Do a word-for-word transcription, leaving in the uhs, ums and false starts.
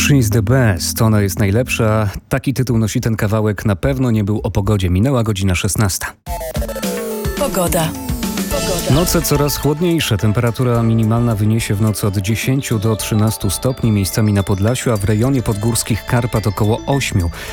She's the best, ona jest najlepsza. Taki tytuł nosi ten kawałek, na pewno nie był o pogodzie. Minęła godzina szesnasta. Pogoda. Noce coraz chłodniejsze. Temperatura minimalna wyniesie w nocy od dziesięciu do trzynastu stopni, miejscami na Podlasiu, a w rejonie podgórskich Karpat około ośmiu.